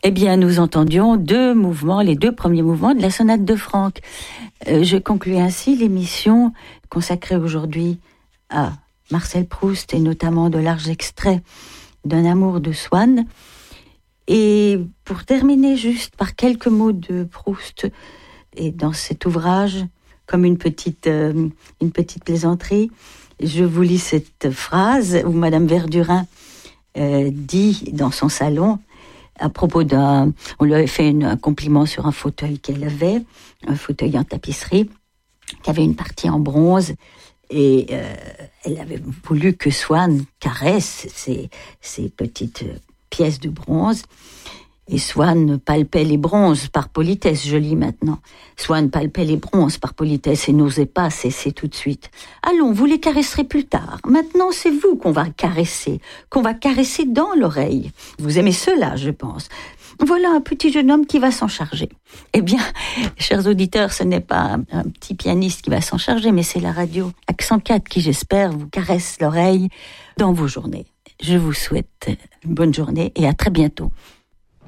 Eh bien, nous entendions les deux premiers mouvements de la sonate de Franck. Je conclus ainsi l'émission consacrée aujourd'hui à Marcel Proust et notamment de larges extraits d'un amour de Swann. Et pour terminer juste par quelques mots de Proust et dans cet ouvrage, comme une petite plaisanterie, je vous lis cette phrase où Madame Verdurin dit dans son salon, à propos on lui avait fait un compliment sur un fauteuil qu'elle avait, un fauteuil en tapisserie, qui avait une partie en bronze, et elle avait voulu que Swann caresse ces petites pièces de bronze. Et Swann palpait les bronzes par politesse, je lis maintenant. Swann palpait les bronzes par politesse et n'osait pas cesser tout de suite. Allons, vous les caresserez plus tard. Maintenant, c'est vous qu'on va caresser dans l'oreille. Vous aimez cela, je pense. Voilà un petit jeune homme qui va s'en charger. Eh bien, chers auditeurs, ce n'est pas un petit pianiste qui va s'en charger, mais c'est la radio Accent 4 qui, j'espère, vous caresse l'oreille dans vos journées. Je vous souhaite une bonne journée et à très bientôt.